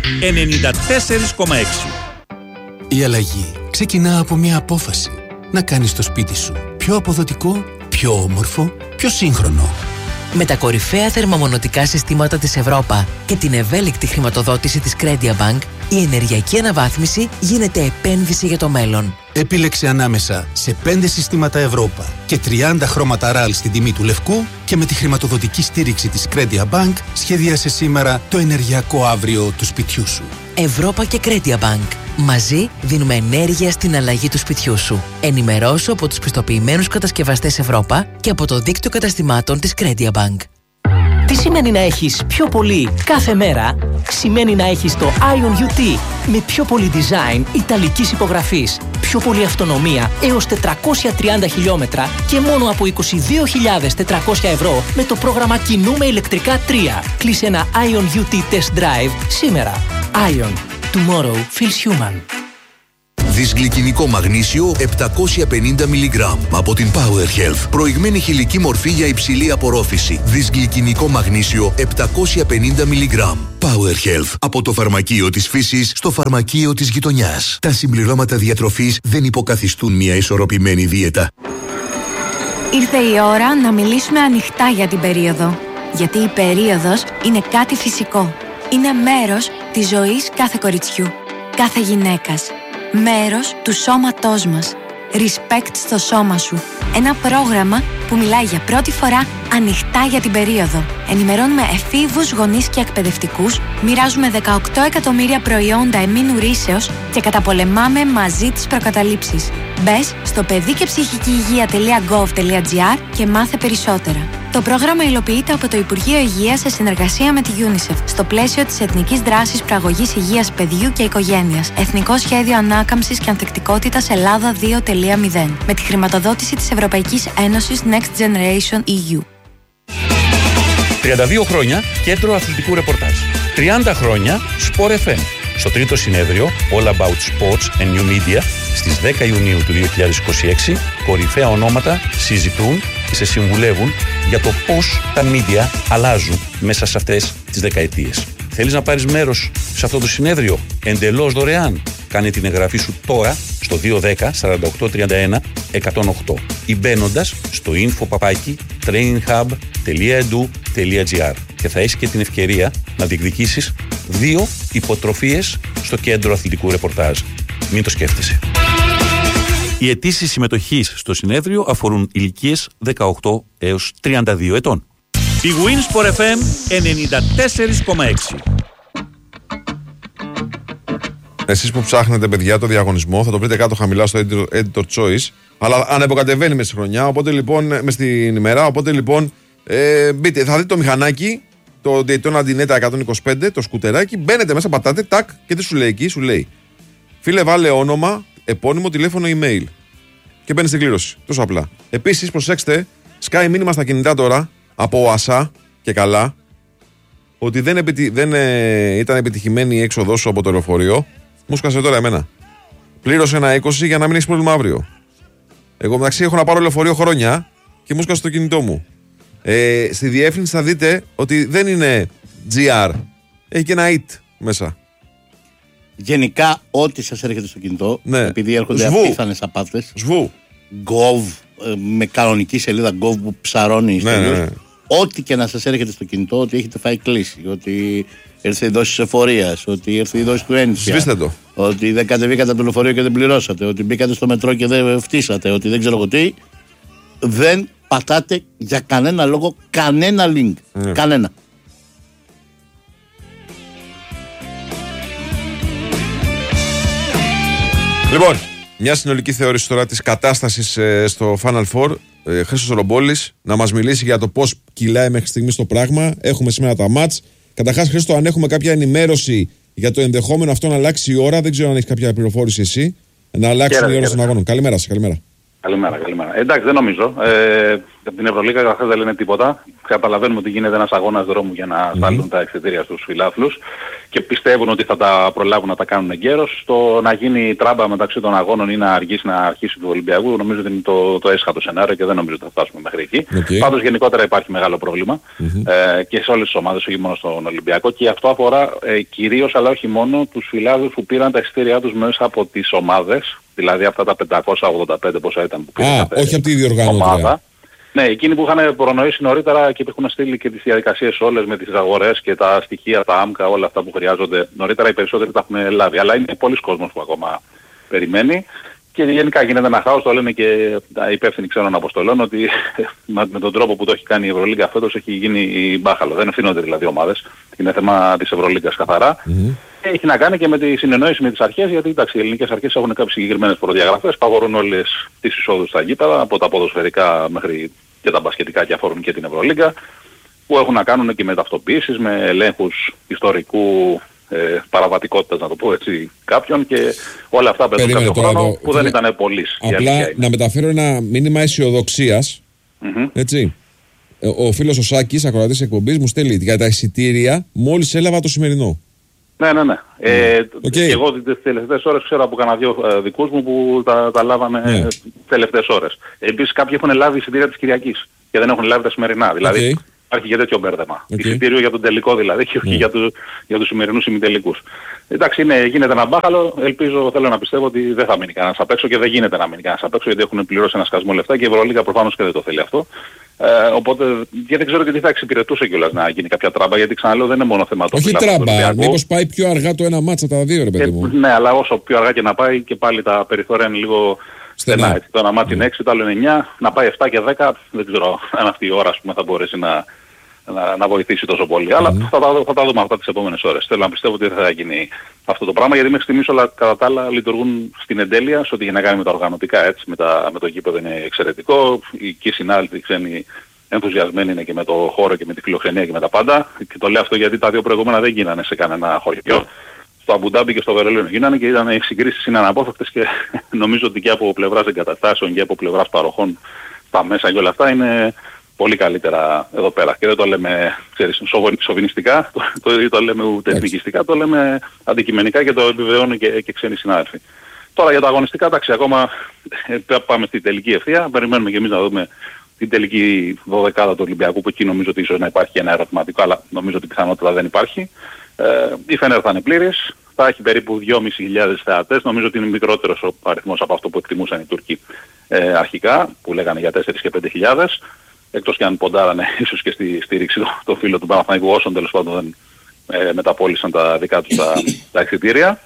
94,6. Η αλλαγή ξεκινά από μια απόφαση. Να κάνεις το σπίτι σου πιο αποδοτικό, πιο όμορφο, πιο σύγχρονο. Με τα κορυφαία θερμομονωτικά συστήματα της Ευρώπα και την ευέλικτη χρηματοδότηση της Credia Bank, η ενεργειακή αναβάθμιση γίνεται επένδυση για το μέλλον. Επίλεξε ανάμεσα σε 5 συστήματα Ευρώπα και 30 χρώματα RAL στην τιμή του λευκού και με τη χρηματοδοτική στήριξη της Credia Bank σχεδίασε σήμερα το ενεργειακό αύριο του σπιτιού σου. Ευρώπα και Credia Bank. Μαζί δίνουμε ενέργεια στην αλλαγή του σπιτιού σου. Ενημερώσου από τους πιστοποιημένους κατασκευαστές Ευρώπα και από το δίκτυο καταστημάτων της Credia Bank. Τι σημαίνει να έχεις πιο πολύ κάθε μέρα? Σημαίνει να έχεις το Ion UT με πιο πολύ design ιταλικής υπογραφής, πιο πολύ αυτονομία έως 430 χιλιόμετρα και μόνο από 22.400 ευρώ με το πρόγραμμα Κινούμε ηλεκτρικά 3. Κλείσε ένα Ion UT Test Drive σήμερα. Ion. Tomorrow feels human. Δυσγλυκινικό μαγνήσιο 750 mg από την Power Health. Προηγμένη χηλική μορφή για υψηλή απορρόφηση. Δυσγλυκινικό μαγνήσιο 750 mg. Power Health. Από το φαρμακείο της φύσης στο φαρμακείο της γειτονιάς. Τα συμπληρώματα διατροφής δεν υποκαθιστούν μια ισορροπημένη δίαιτα. Ήρθε η ώρα να μιλήσουμε ανοιχτά για την περίοδο. Γιατί η περίοδος είναι κάτι φυσικό. Είναι μέρος της ζωής κάθε κοριτσιού, κάθε γυναίκας. Μέρος του σώματός μας. Respect στο σώμα σου. Ένα πρόγραμμα που μιλάει για πρώτη φορά ανοιχτά για την περίοδο. Ενημερώνουμε εφήβους, γονείς και εκπαιδευτικούς, μοιράζουμε 18 εκατομμύρια προϊόντα εμμήνου ρύσεως και καταπολεμάμε μαζί τις προκαταλήψεις. Μπες στο παιδικεψυχικηυγεία.gov.gr και μάθε περισσότερα. Το πρόγραμμα υλοποιείται από το Υπουργείο Υγείας σε συνεργασία με τη UNICEF στο πλαίσιο της Εθνικής Δράσης Προαγωγής Υγείας Παιδιού και Οικογένειας. Εθνικό Σχέδιο Ανάκαμψης και Ανθεκτικότητας Ελλάδα 2.0. Με τη χρηματοδότηση της Ευρωπαϊκής Ένωσης Next Generation EU. 32 χρόνια Κέντρο Αθλητικού Ρεπορτάζ. 30 χρόνια Sport FM. Στο τρίτο συνέδριο All About Sports and New Media στις 10 Ιουνίου του 2026, κορυφαία ονόματα συζητούν και σε συμβουλεύουν για το πώς τα media αλλάζουν μέσα σε αυτές τις δεκαετίες. Θέλεις να πάρεις μέρος σε αυτό το συνέδριο εντελώς δωρεάν? Κάνε την εγγραφή σου τώρα στο 210 48 31 108 ή μπαίνοντας στο info@traininghub.edu.gr και θα έχεις και την ευκαιρία να διεκδικήσεις 2 υποτροφίες στο Κέντρο Αθλητικού Ρεπορτάζ. Μην το σκέφτεσαι. Οι αιτήσεις συμμετοχής στο συνέδριο αφορούν ηλικίες 18 έως 32 ετών. Η Winsport FM 94,6. Εσείς που ψάχνετε, παιδιά, το διαγωνισμό θα το βρείτε κάτω χαμηλά στο Editor Choice. Αλλά ανεποκατεβαίνει μες στη χρονιά, οπότε λοιπόν, μες στην ημέρα. Οπότε λοιπόν, μπείτε, θα δείτε το μηχανάκι, το Daytona Dineta 125, το σκουτεράκι. Μπαίνετε μέσα, πατάτε, τάκ, και τι σου λέει εκεί? Σου λέει, φίλε, βάλε όνομα, επώνυμο, τηλέφωνο, email. Και μπαίνει στην κλήρωση. Τόσο απλά. Επίσης, προσέξτε, σκάει μήνυμα στα κινητά τώρα από ΟΑΣΑ και καλά ότι δεν ήταν επιτυχημένη η έξοδό σου από το λεωφορείο. Μου σκάσε τώρα εμένα. Πλήρωσε ένα 20 για να μην έχει πρόβλημα αύριο. Εγώ μεταξύ έχω να πάρω λεωφορείο χρόνια και μου σκάσε το κινητό μου. Στη διεύθυνση θα δείτε ότι δεν είναι GR. Έχει και ένα IT μέσα. Γενικά, ό,τι σας έρχεται στο κινητό, ναι, επειδή έρχονται απίθανες απάτες. Σβού. Gov, με κανονική σελίδα Gov που ψαρώνει. Ναι. Ό,τι και να σας έρχεται στο κινητό, ότι έχετε φάει κλίση, ότι ήρθε η δόση εφορίας, ότι ήρθε η δόση του ένφια. Σβήστε το. Ότι δεν κατεβήκατε από το λεωφορείο και δεν πληρώσατε, ότι μπήκατε στο μετρό και δεν φτύσατε, ότι δεν ξέρω εγώ τι. Δεν πατάτε για κανένα λόγο κανένα link. Ναι. Κανένα. Λοιπόν, μια συνολική θεώρηση τώρα της κατάστασης στο Final Four. Χρήστος Ρομπόλης να μας μιλήσει για το πώς κυλάει μέχρι στιγμής το πράγμα. Έχουμε σήμερα τα μάτς. Καταρχάς, Χρήστο, αν έχουμε κάποια ενημέρωση για το ενδεχόμενο αυτό να αλλάξει η ώρα, δεν ξέρω αν έχει κάποια πληροφόρηση εσύ, να αλλάξει η ώρα των αγώνων. Καλημέρα σας, καλημέρα. Καλημέρα. Εντάξει, δεν νομίζω. Από την Ευρωλίγα καταρχάς δεν λένε τίποτα. Καταλαβαίνουμε ότι γίνεται ένας αγώνας δρόμου για να στάλουν τα εξιτήρια στους φιλάθλους και πιστεύουν ότι θα τα προλάβουν να τα κάνουν εγκαίρως. Το να γίνει τράμπα μεταξύ των αγώνων ή να αργήσει να αρχίσει του Ολυμπιακού νομίζω ότι είναι το έσχατο σενάριο και δεν νομίζω ότι θα φτάσουμε μέχρι εκεί. Πάντως γενικότερα υπάρχει μεγάλο πρόβλημα και σε όλες τις ομάδες, όχι μόνο στον Ολυμπιακό, και αυτό αφορά κυρίως, αλλά όχι μόνο, τους φιλάθλους που πήραν τα εισιτήριά τους μέσα από τις ομάδες. Δηλαδή αυτά τα 585 πόσα ήταν που πήραν. Όχι από τη διοργανώτρια. Ναι, εκείνοι που είχαν προνοήσει νωρίτερα και που έχουν στείλει και τις διαδικασίες όλες με τις αγορές και τα στοιχεία, τα άμκα, όλα αυτά που χρειάζονται νωρίτερα, οι περισσότεροι τα έχουν λάβει. Αλλά είναι πολλοί κόσμος που ακόμα περιμένει και γενικά γίνεται ένα χάος, το λένε και τα υπεύθυνοι ξένων αποστολών, ότι με τον τρόπο που το έχει κάνει η Ευρωλίγκα φέτος έχει γίνει μπάχαλο. Δεν ευθύνονται δηλαδή ομάδες. Είναι θέμα της Ευρωλίγκας καθαρά. Έχει να κάνει και με τη συνεννόηση με τις αρχές, γιατί εντάξει, οι ελληνικές αρχές έχουν κάποιες συγκεκριμένες προδιαγραφές, παγορούν όλες τις εισόδους στα γήπεδα, από τα ποδοσφαιρικά μέχρι και τα μπασκετικά και αφορούν και την Ευρωλίγκα, που έχουν να κάνουν και με ταυτοποιήσεις, με ελέγχους ιστορικού παραβατικότητας, να το πω έτσι, κάποιον, και όλα αυτά παίρνουν κάποιο χρόνο που δεν ήταν πολλής. Απλά να μεταφέρω ένα μήνυμα αισιοδοξίας, έτσι. Ο φίλος ο Σάκης, ακροατής εκπομπής, μου στέλνει για τα εισιτήρια μόλις έλαβα το σημερινό. Ναι. Και εγώ τις τελευταίες ώρες ξέρω από κανένα δυο δικούς μου που τα λάβανε τελευταίες ώρες. Επίσης κάποιοι έχουν λάβει εισιτήρια της Κυριακής και δεν έχουν λάβει τα σημερινά. Δηλαδή υπάρχει και τέτοιο μπέρδεμα. Εισιτήριο για τον τελικό δηλαδή και όχι για τους σημερινούς ημιτελικούς. Εντάξει, γίνεται ένα μπάχαλο. Θέλω να πιστεύω ότι δεν θα μείνει κανένας απ' έξω και δεν γίνεται να μείνει κανένας απ' έξω, γιατί έχουν πληρώσει ένα σκασμό λεφτά και η Ευρωλίγκα προφανώς και δεν το θέλει αυτό. Οπότε και δεν ξέρω και τι θα εξυπηρετούσε κιόλας να γίνει κάποια τράμπα, γιατί ξαναλέω δεν είναι μόνο θέμα το όχι τράμπα, μήπως πάει πιο αργά το ένα μάτσα τα δύο, ρε παιδί μου. Ναι, αλλά όσο πιο αργά και να πάει και πάλι τα περιθώρια είναι λίγο στενά. Έτσι. Το ένα μάτι είναι 6, το άλλο είναι 9, να πάει 7 και 10, δεν ξέρω αν αυτή η ώρα ας πούμε, θα μπορέσει να βοηθήσει τόσο πολύ. Αλλά θα τα δούμε αυτά τις επόμενες ώρες. Θέλω να πιστεύω ότι δεν θα γίνει αυτό το πράγμα, γιατί μέχρι στιγμής όλα κατά τα άλλα λειτουργούν στην εντέλεια, σε ό,τι έχει να κάνει με τα οργανωτικά, έτσι, με το γήπεδο είναι εξαιρετικό, οι συνάδελφοι ξένοι ενθουσιασμένοι είναι και με το χώρο και με τη φιλοξενία και με τα πάντα. Και το λέω αυτό γιατί τα δύο προηγούμενα δεν γίνανε σε κανένα χωριό. Στο Αμπουντάμπι και στο Βερολίνο γίνανε και οι συγκρίσεις είναι αναπόφευκτες και νομίζω ότι και από πλευράς εγκαταστάσεων και από πλευράς παροχών τα μέσα και όλα αυτά είναι πολύ καλύτερα εδώ πέρα. Και δεν το λέμε σοβινιστικά, το λέμε ούτε εθνικιστικά, το λέμε αντικειμενικά και το επιβεβαιώνουν και ξένοι συνάδελφοι. Τώρα για τα αγωνιστικά, εντάξει, ακόμα πάμε στη τελική ευθεία. Περιμένουμε και εμείς να δούμε την τελική 12η του Ολυμπιακού, που εκεί νομίζω ότι ίσως να υπάρχει ένα ερωτηματικό, αλλά νομίζω ότι πιθανότητα δεν υπάρχει. Η Φενέρ θα είναι πλήρης, θα έχει περίπου 2.500 θεατές, νομίζω ότι είναι μικρότερος ο αριθμός από αυτό που εκτιμούσαν οι Τούρκοι αρχικά, που λέγανε για 4 και 5.000. Εκτός και αν ποντάρανε ίσως και στη στήριξη των φίλων του Παναθηναϊκού, όσων τέλος πάντων δεν μεταπώλησαν τα δικά τους τα εξιτήρια.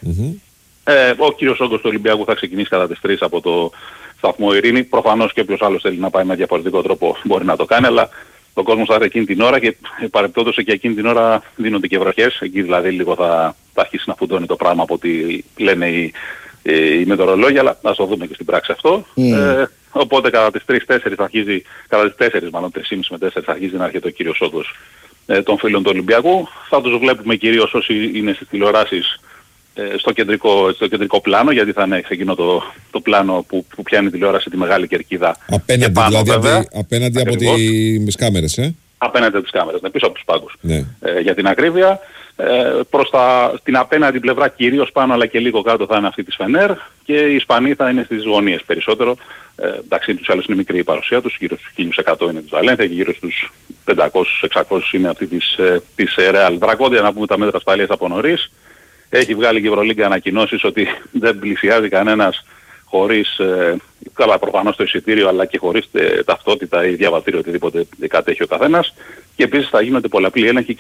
Ο κύριος όγκος του Ολυμπιακού θα ξεκινήσει κατά τις 3 από το σταθμό Ειρήνη. Προφανώς και όποιος άλλος θέλει να πάει με διαφορετικό τρόπο μπορεί να το κάνει, αλλά ο κόσμος θα έρθει εκείνη την ώρα και παρεπτόντως και εκείνη την ώρα δίνονται και βροχές. Εκεί δηλαδή λίγο θα αρχίσει να φουντώνει το πράγμα από ό,τι λένε οι μετεωρολόγοι, αλλά ας το δούμε και στην πράξη αυτό. Οπότε κατά τις 3-4 θα αρχίζει, κατά τις 4 μάλλον, 3,5 με 4 θα αρχίζει να έρχεται ο κύριος όγκος των φίλων του Ολυμπιακού. Θα τους βλέπουμε κυρίως όσοι είναι στις τηλεοράσεις στο κεντρικό πλάνο, γιατί θα είναι σε εκείνο το πλάνο που πιάνει η τηλεόραση τη μεγάλη κερκίδα. Απέναντι πάνω, δηλαδή, απέναντι από τις κάμερες, Απέναντι από τις κάμερες, πίσω από τους πάγκους. Για την ακρίβεια. Προς την απέναντι πλευρά κυρίως πάνω, αλλά και λίγο κάτω θα είναι αυτή της Φενέρ, και οι Ισπανοί θα είναι στις γωνίες περισσότερο. Εντάξει, τους άλλους είναι μικρή η παρουσία τους, γύρω στους 1.100 είναι τους Βαλένθια και γύρω στους 500-600 είναι αυτή της Real. Δρακόντια να πούμε τα μέτρα ασφαλείας από νωρίς. Έχει βγάλει και η Ευρωλίγκα ανακοινώσεις ότι δεν πλησιάζει κανένας χωρίς, καλά προφανώς το εισιτήριο, αλλά και χωρίς ταυτότητα ή διαβατήριο, οτιδήποτε κατέχει ο καθένας. Και επίσης θα γίνονται πολλαπλή έλεγχη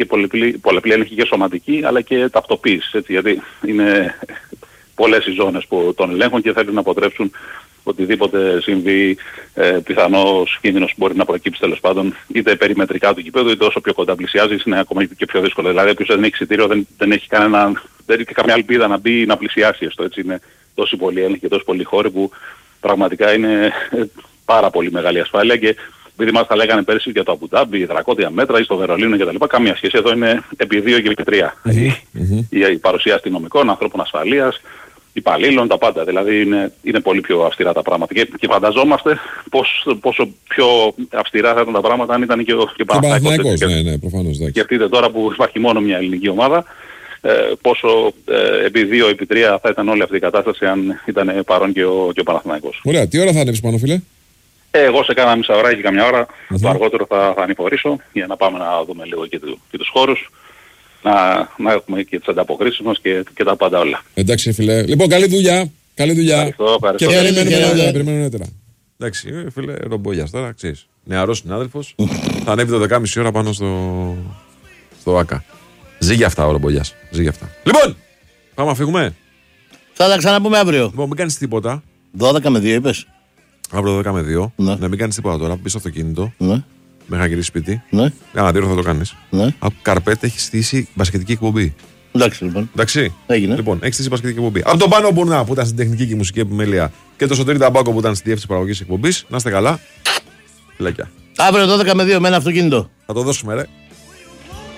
και σωματική, αλλά και ταυτοποίηση, έτσι, γιατί είναι πολλές οι ζώνες που τον ελέγχουν και θέλουν να αποτρέψουν οτιδήποτε συμβεί, πιθανός κίνδυνος που μπορεί να προκύψει τέλος πάντων, είτε περιμετρικά του γηπέδου, είτε όσο πιο κοντά πλησιάζει, είναι ακόμα και πιο δύσκολο. Δηλαδή, όποιος δεν έχει εισιτήριο δεν έχει καμιά ελπίδα να μπει ή να πλησιάσει εστω, έτσι. Είναι τόσοι πολλοί έλεγχοι και τόσοι πολλοί χώροι που πραγματικά είναι πάρα πολύ μεγάλη ασφάλεια. Και επειδή μας τα λέγανε πέρσι για το Αμπουντάμπι, δρακόντια μέτρα ή στο Βερολίνο κτλ. Καμία σχέση. Εδώ είναι επί 2 και επί 3. Η παρουσία αστυνομικών, ανθρώπων ασφαλείας, υπαλλήλων, τα πάντα. Δηλαδή είναι πολύ πιο αυστηρά τα πράγματα. Και φανταζόμαστε πόσο πιο αυστηρά θα ήταν τα πράγματα αν ήταν και ο Παναθηναϊκός. Ναι, προφανώς. Σκεφτείτε τώρα που υπάρχει μόνο μια ελληνική ομάδα, πόσο επί 2, επί 3 θα ήταν όλη αυτή η κατάσταση αν ήταν παρόν και ο Παναθηναϊκός. Ωραία, τι ώρα θα ανέβεις πάνω, φίλε? Εγώ σε κάνα μισά ώρα ή καμιά ώρα, το αργότερο θα ανηφορήσω για να πάμε να δούμε λίγο και τους χώρους, να έχουμε και τις ανταποκρίσεις μας και τα πάντα όλα. Εντάξει, φίλε. Λοιπόν, καλή δουλειά. Καλή δουλειά. Ευχαριστώ. Και περιμένουμε νωρίτερα. Εντάξει, φίλε, Ρομπόγιας τώρα, ξέρεις. Νεαρός συνάδελφος. Θα ανέβει το 10.30 ώρα πάνω στο ΆΚΑ. Ζει για αυτά ο Ρομπόγιας. Ζει για αυτά. Λοιπόν, πάμε να φύγουμε. Θα τα ξαναπούμε αύριο. Λοιπόν, μην κάνεις τίποτα. 12 με 2 είπες. Αύριο 12 με 2. Ναι. Να μην κάνεις τίποτα τώρα. Μπεις στο αυτοκίνητο. Ναι. Μέχρι να γυρίσεις σπίτι. Ναι. Ένα αντίρο θα το κάνεις. Ναι. Από Καρπέτ έχει στήσει μπασκετική εκπομπή. Εντάξει λοιπόν. Εντάξει. Έγινε. Λοιπόν, έχει στήσει μπασκετική εκπομπή. Από τον Πάνο Μπουρνά που ήταν στην τεχνική και μουσική επιμέλεια και τον Σωτήρη Ταμπάκο που ήταν στη διεύθυνση παραγωγής εκπομπής. Να είστε καλά. Φιλάκια. Αύριο 12 με 2 με ένα αυτοκίνητο. Θα το δώσουμε, ρε.